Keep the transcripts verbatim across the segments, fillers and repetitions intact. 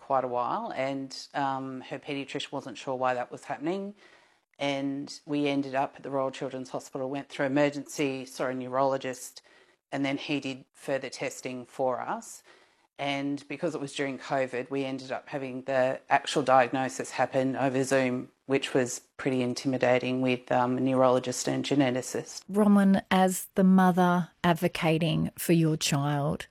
quite a while, and um, her paediatrician wasn't sure why that was happening. And we ended up at the Royal Children's Hospital, went through emergency, saw a neurologist, and then he did further testing for us. And because it was during COVID, we ended up having the actual diagnosis happen over Zoom, which was pretty intimidating with um, a neurologist and geneticist. Bronwyn, as the mother advocating for your child,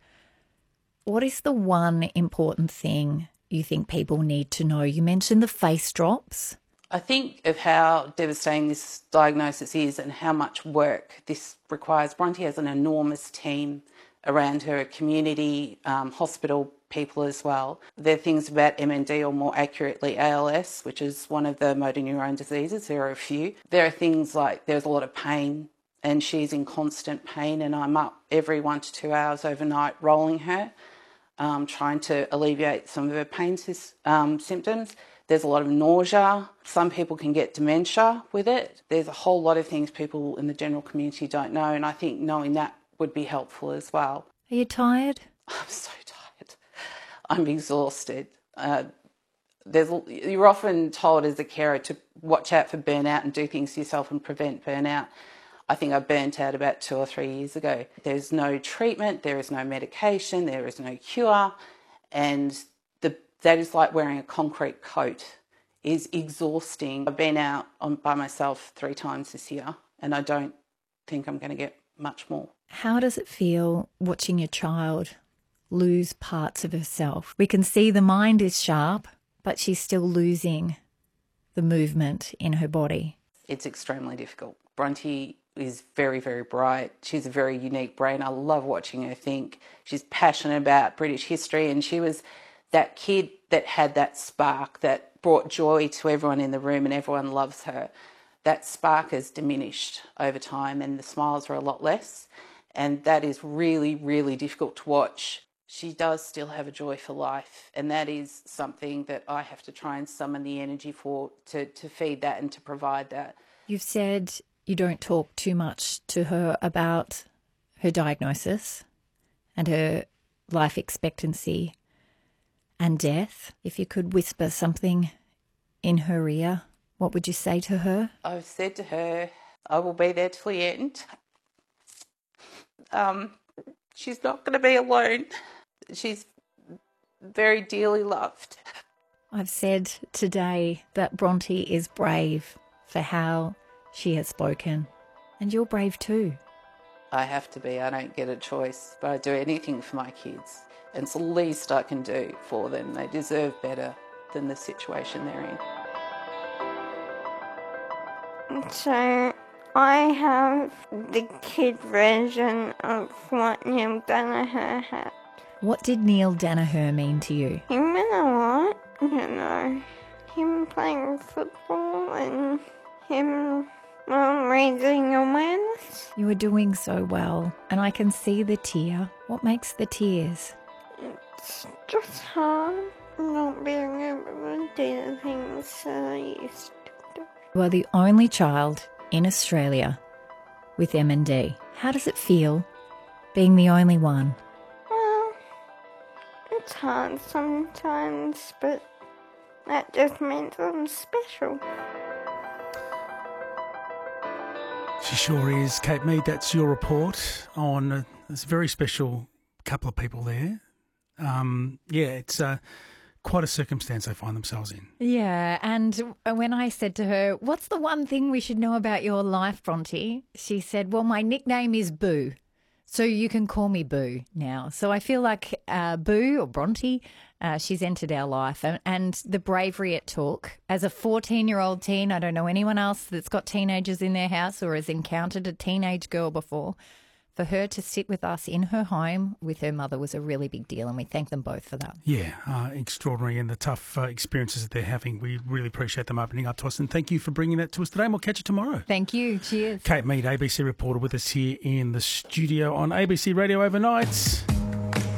what is the one important thing you think people need to know? You mentioned the face drops. I think of how devastating this diagnosis is and how much work this requires. Bronte has an enormous team around her, community, um, hospital people as well. There are things about M N D, or more accurately A L S, which is one of the motor neurone diseases. There are a few. There are things like there's a lot of pain, and she's in constant pain, and I'm up every one to two hours overnight rolling her, um, trying to alleviate some of her pain um, symptoms. There's a lot of nausea. Some people can get dementia with it. There's a whole lot of things people in the general community don't know, and I think knowing that would be helpful as well. Are you tired? I'm so tired. I'm exhausted. Uh, there's, you're often told as a carer to watch out for burnout and do things yourself and prevent burnout. I think I burnt out about two or three years ago. There's no treatment, there is no medication, there is no cure, and the, that is like wearing a concrete coat. Is exhausting. I've been out on, by myself three times this year, and I don't think I'm going to get much more. How does it feel watching your child lose parts of herself? We can see the mind is sharp, but she's still losing the movement in her body. It's extremely difficult. Bronte is very, very bright. She's a very unique brain. I love watching her think. She's passionate about British history, and she was that kid that had that spark that brought joy to everyone in the room, and everyone loves her. That spark has diminished over time, and the smiles are a lot less. And that is really, really difficult to watch. She does still have a joy for life, and that is something that I have to try and summon the energy for, to, to feed that and to provide that. You've said you don't talk too much to her about her diagnosis and her life expectancy and death. If you could whisper something in her ear, what would you say to her? I've said to her, I will be there till the end. Um, she's not going to be alone. She's very dearly loved. I've said today that Bronte is brave for how she has spoken, and you're brave too. I have to be. I don't get a choice, but I do anything for my kids. And it's the least I can do for them. They deserve better than the situation they're in. So I have the kid version of what Neil Danaher had. What did Neil Danaher mean to you? He meant a lot, you know. Him playing football and him um, raising awareness. You were doing so well, and I can see the tear. What makes the tears? It's just hard not being able to do the things that I used to do. You are the only child in Australia with M N D. How does it feel being the only one? Well, it's hard sometimes, but that just means I'm special. She sure is. Kate Mead, that's your report on uh, this very special couple of people there. Um, yeah, it's uh, quite a circumstance they find themselves in. Yeah, and when I said to her, what's the one thing we should know about your life, Bronte? She said, well, my nickname is Boo, so you can call me Boo now. So I feel like uh, Boo or Bronte, uh, she's entered our life, and, and the bravery it took. As a fourteen-year-old teen, I don't know anyone else that's got teenagers in their house or has encountered a teenage girl before. For her to sit with us in her home with her mother was a really big deal, and we thank them both for that. Yeah, uh, extraordinary, and the tough uh, experiences that they're having. We really appreciate them opening up to us, and thank you for bringing that to us today, and we'll catch you tomorrow. Thank you. Cheers. Kate Mead, A B C reporter, with us here in the studio on A B C Radio Overnight.